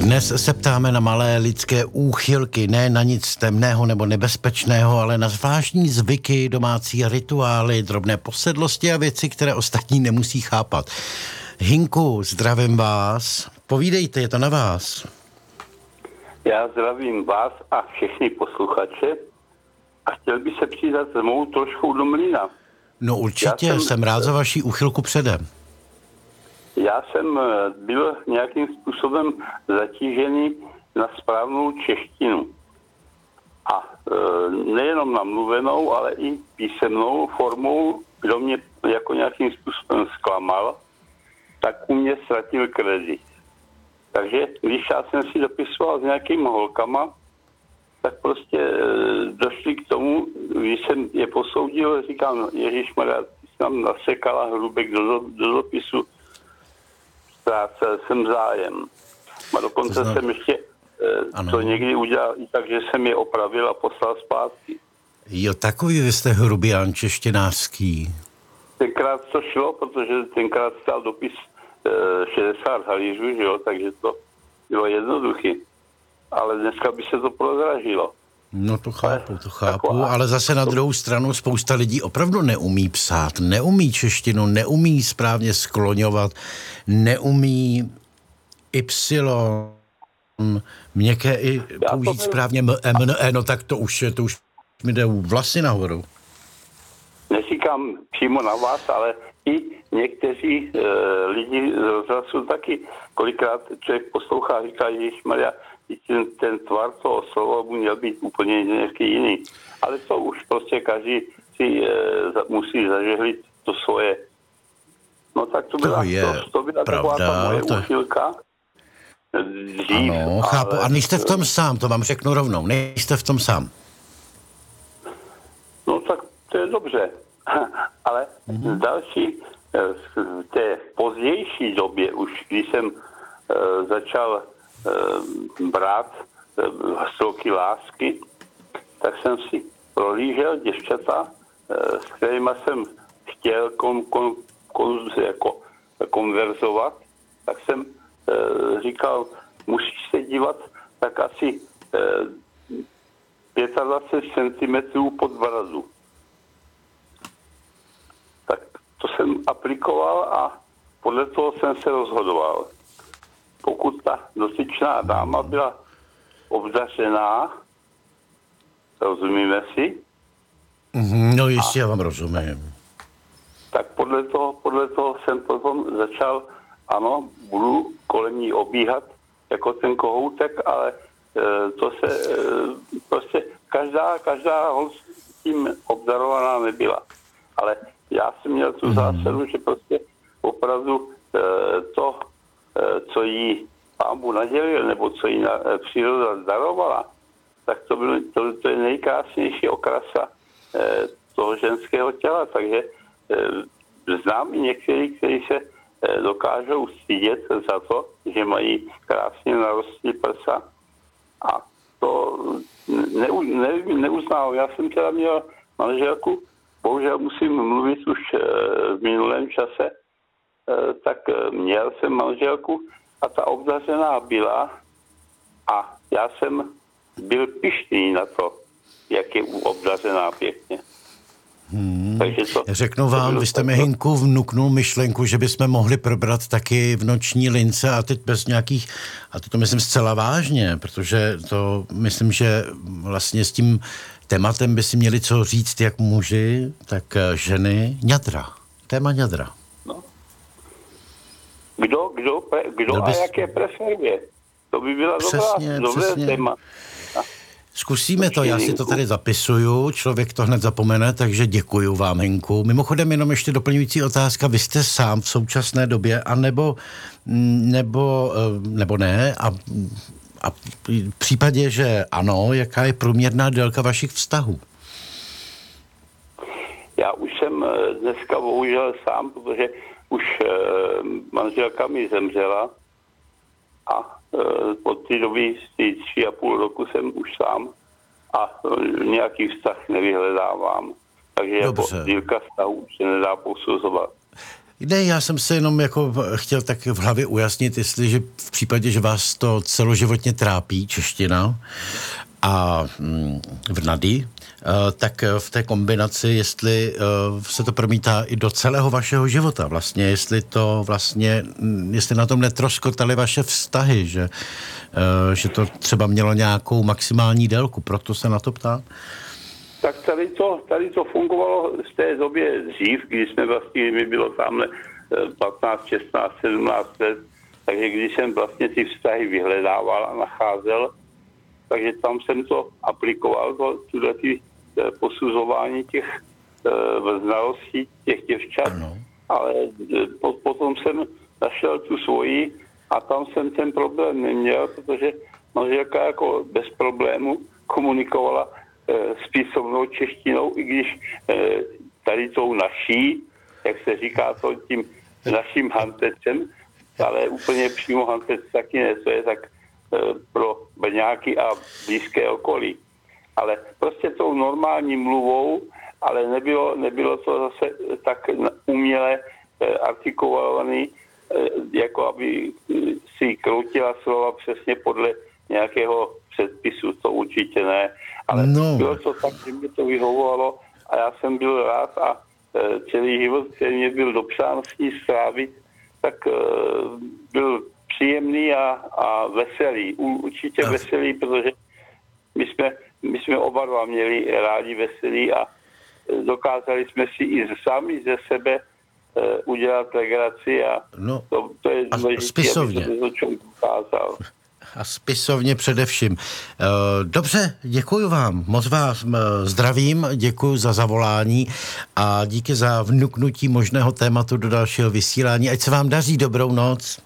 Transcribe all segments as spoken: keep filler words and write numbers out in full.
Dnes se ptáme na malé lidské úchylky, ne na nic temného nebo nebezpečného, ale na zvláštní zvyky, domácí rituály, drobné posedlosti a věci, které ostatní nemusí chápat. Hinku, zdravím vás. Povídejte, je to na vás. Já zdravím vás a všechny posluchače a chtěl bych se přidat s mou trošku do mlýna. No určitě, jsem, jsem rád za vaši úchylku předem. Já jsem byl nějakým způsobem zatížený na správnou češtinu. A e, nejenom na mluvenou, ale i písemnou formou, kdo mě jako nějakým způsobem zklamal, tak u mě ztratil kredit. Takže když já jsem si dopisoval s nějakými holkama, tak prostě e, došli k tomu, když jsem je posoudil, říkám, ježišmarja, ty jsi nám nasekala hrubek do, do dopisu, ztrácel jsem zájem. A dokonce znamená... jsem ještě e, to někdy udělal i tak, že jsem je opravil a poslal zpátky. Jo, takový vy jste hrubián češtinářský. Tenkrát to šlo, protože tenkrát stál dopis e, šedesát halířů, že jo, takže to bylo jednoduché. Ale dneska by se to prodražilo. No to chápu, to chápu, ale zase na druhou stranu spousta lidí opravdu neumí psát, neumí češtinu, neumí správně skloňovat, neumí y, měkké i použít správně m, m, e, no tak to už je, to už mi jde vlasy nahoru. Neříkám přímo na vás, ale i někteří e, lidi z rozhlasu taky, kolikrát člověk poslouchá a říká, ježišmarja, ten, ten tvar toho slova by měl být úplně nějaký jiný. Ale to už prostě každý si e, za, musí zažehlit to svoje. No tak to byla, to je to, to byla pravda, taková ta moje to... úchylka. Dřív, ano, chápu. ale... A nejste v tom sám, to vám řeknu rovnou. Nejste v tom sám. No tak to je dobře. Ale mm-hmm. další, v té pozdější době, už když jsem uh, začal uh, brát uh, stroky lásky, tak jsem si prohlížel děvčata, uh, s kterýma jsem chtěl kon, kon, kon, jako, konverzovat, tak jsem uh, říkal, musíš se dívat tak asi uh, dvacet pět centimetrů pod bradu. Tak to jsem aplikoval a podle toho jsem se rozhodoval. Pokud ta dotyčná dáma byla obdařená, rozumíme si? No jistě, já vám rozumím. Tak podle toho, podle toho jsem potom začal, ano, budu kolem ní obíhat jako ten kohoutek, ale e, to se e, prostě každá, každá holz tím obdarovaná nebyla. Ale já jsem měl tu zásadu, že prostě opravdu e, to, e, co jí Pán Bůh nadělil, nebo co jí na, e, příroda darovala, tak to, bylo, to, to je nejkrásnější okrasa e, toho ženského těla. Takže e, znám i někteří, kteří se e, dokážou stydět za to, že mají krásně narostlý prsa. A to ne, ne, neuznal. Já jsem teda měl manželku, bohužel musím mluvit už v minulém čase, tak měl jsem manželku a ta obdařená byla a já jsem byl pyšný na to, jak je obdařená pěkně. Hmm. Takže to, Řeknu vám, to vy jste mi, Hinku, vnuknul myšlenku, že bychom mohli probrat taky v Noční lince a teď bez nějakých, a to, to myslím zcela vážně, protože to myslím, že vlastně s tím tématem by si měli co říct jak muži, tak ženy, ňadra. Téma ňadra. No. Kdo, kdo, kdo, kdo a bys... jaké preferuje? To by byla přesně, dobrá, dobré přesně. téma. Zkusíme to, já si to tady zapisuju, člověk to hned zapomene, takže děkuju vám, Hinku. Mimochodem jenom ještě doplňující otázka, vy jste sám v současné době, anebo nebo, nebo ne, a, a v případě, že ano, jaká je průměrná délka vašich vztahů? Já už jsem dneska bohužel sám, protože už manželka mi zemřela a od té doby tři a půl roku jsem už sám a nějaký vztah nevyhledávám. Takže Dobře. jako dílka vztahu se nedá posuzovat. Ne, já jsem se jenom jako chtěl tak v hlavě ujasnit, jestliže v případě, že vás to celoživotně trápí, čeština a mm, v nady, uh, tak v té kombinaci, jestli uh, se to promítá i do celého vašeho života vlastně, jestli to vlastně, jestli na tom netroskotaly vaše vztahy, že, uh, že to třeba mělo nějakou maximální délku, proto se na to ptám. Tak tady to, tady to fungovalo z té době dřív, když jsme vlastně, mi bylo tamhle patnáct, šestnáct, sedmnáct let, takže když jsem vlastně ty vztahy vyhledával a nacházel, takže tam jsem to aplikoval, to, tuhle ty posuzování těch e, znalostí těch děvčat, no. Ale po, potom jsem našel tu svoji a tam jsem ten problém neměl, protože manželka jako bez problému komunikovala s písomnou češtinou, i když tady tou naší, jak se říká to tím naším hantecem, ale úplně přímo hantec taky ne, to je tak pro Brňáky a blízké okolí. Ale prostě tou normální mluvou, ale nebylo, nebylo to zase tak uměle artikulovaný, jako aby si kroutila slova přesně podle nějakého předpisu, to určitě ne. Ale no. Bylo to tak, že mě to vyhovovalo a já jsem byl rád a e, celý život, který mě byl dopřán s ní strávit, tak e, byl příjemný a, a veselý. U, určitě no. veselý, protože my jsme, my jsme oba dva měli rádi veselý a dokázali jsme si i sami ze sebe e, udělat legraci a no. to, to je důležité, aby se to člověk ukázal. A spisovně především. Dobře, děkuji vám. Moc vás zdravím, děkuji za zavolání a díky za vnuknutí možného tématu do dalšího vysílání. Ať se vám daří, dobrou noc.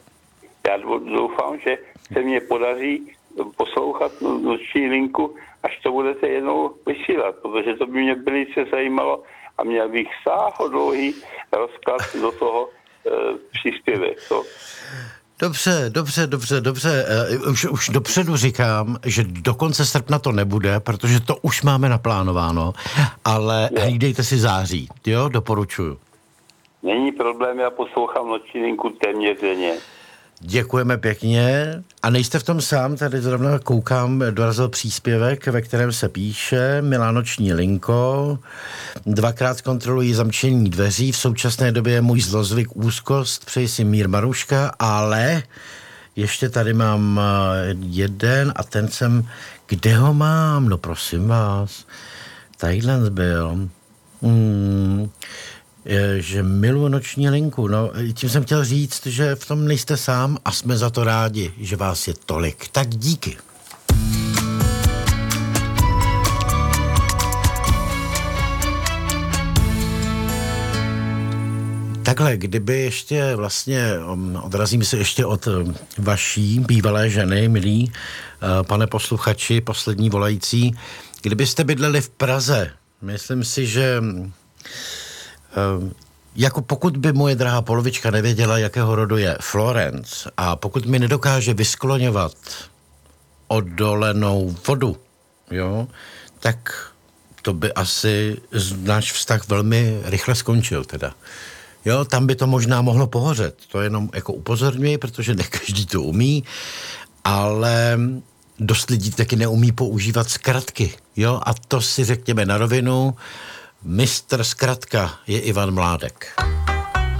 Já doufám, že se mě podaří poslouchat noční linku, až to budete jednou vysílat, protože to by mě velice zajímalo a měl bych sáhodlouhý rozklad do toho e, příspěvek. To. Dobře, dobře, dobře, dobře. Uh, už, už dopředu říkám, že do konce srpna to nebude, protože to už máme naplánováno, ale jo. Hlídejte si září, jo, doporučuju. Není problém, já poslouchám noční linku téměř denně. Děkujeme pěkně. A nejste v tom sám, tady zrovna koukám, dorazil příspěvek, ve kterém se píše: Milá noční linko, dvakrát kontroluji zamčení dveří, v současné době je můj zlozvyk úzkost, přeji si mír Maruška, ale ještě tady mám jeden a ten jsem, kde ho mám? No prosím vás, tadyhle byl. Hmm... že miluji noční linku. No, tím jsem chtěl říct, že v tom nejste sám a jsme za to rádi, že vás je tolik. Tak díky. Takhle, kdyby ještě vlastně, odrazím se ještě od vaší bývalé ženy, milí pane posluchači, poslední volající, kdybyste bydleli v Praze, myslím si, že jako pokud by moje drahá polovička nevěděla, jakého rodu je Florence a pokud mi nedokáže vyskloňovat odolenou vodu, jo, tak to by asi náš vztah velmi rychle skončil teda. Jo, tam by to možná mohlo pohořet. To jenom jako upozorňuji, protože ne každý to umí, ale dost lidí taky neumí používat zkratky. Jo, a to si řekněme na rovinu. Mistr zkratka je Ivan Mládek.